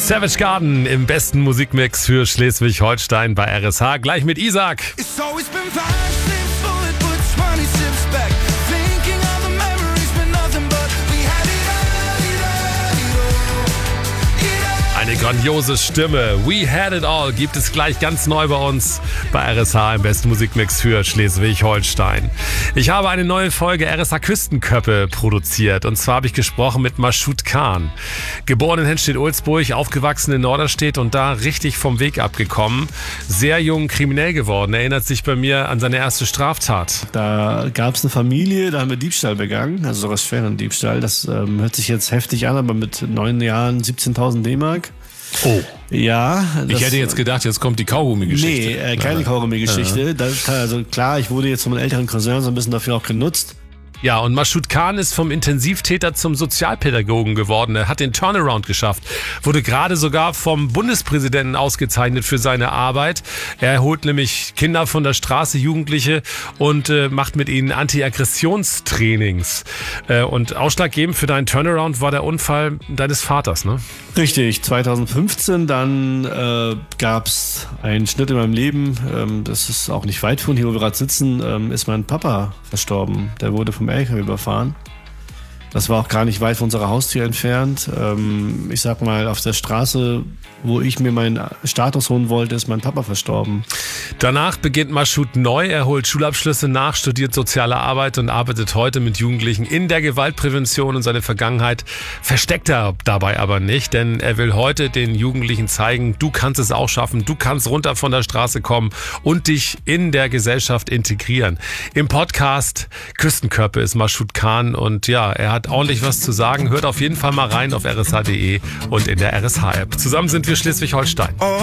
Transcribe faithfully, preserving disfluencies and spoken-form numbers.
Savage Garden im besten Musikmix für Schleswig-Holstein bei R S H. Gleich mit Isaac. Eine grandiose Stimme. We Had It All gibt es gleich ganz neu bei uns bei R S H im besten Musikmix für Schleswig-Holstein. Ich habe eine neue Folge R S H Küstenköppe produziert und zwar habe ich gesprochen mit Mashoud Khan. Geboren in Henstedt-Ulzburg, aufgewachsen in Norderstedt und da richtig vom Weg abgekommen. Sehr jung kriminell geworden, erinnert sich bei mir an seine erste Straftat. Da gab es eine Familie, da haben wir Diebstahl begangen, also sogar schweren Diebstahl. Das ähm, hört sich jetzt heftig an, aber mit neun Jahren siebzehntausend D-Mark. Oh. Ja. Ich hätte jetzt gedacht, jetzt kommt die Kaugummi-Geschichte. Nee, äh, keine Kaugummi-Geschichte. Ja. Also klar, ich wurde jetzt von meinen älteren Cousin so ein bisschen dafür auch genutzt. Ja, und Mashoud Khan ist vom Intensivtäter zum Sozialpädagogen geworden. Er hat den Turnaround geschafft. Wurde gerade sogar vom Bundespräsidenten ausgezeichnet für seine Arbeit. Er holt nämlich Kinder von der Straße, Jugendliche und äh, macht mit ihnen Anti-Aggressionstrainings. Äh, und ausschlaggebend für deinen Turnaround war der Unfall deines Vaters, ne? Richtig, zweitausendfünfzehn, dann äh, gab es einen Schnitt in meinem Leben. Ähm, das ist auch nicht weit von hier, wo wir gerade sitzen, ähm, ist mein Papa verstorben. Der wurde vom L K W überfahren. Das war auch gar nicht weit von unserer Haustür entfernt. Ähm, ich sag mal, auf der Straße, wo ich mir meinen Status holen wollte, ist mein Papa verstorben. Danach beginnt Mashoud neu. Er holt Schulabschlüsse nach, studiert soziale Arbeit und arbeitet heute mit Jugendlichen in der Gewaltprävention. Und seine Vergangenheit versteckt er dabei aber nicht, denn er will heute den Jugendlichen zeigen, du kannst es auch schaffen, du kannst runter von der Straße kommen und dich in der Gesellschaft integrieren. Im Podcast Küstenköppe ist Mashoud Khan und ja, er hat ordentlich was zu sagen. Hört auf jeden Fall mal rein auf r s h punkt d e und in der R S H-App. Zusammen sind wir Schleswig-Holstein.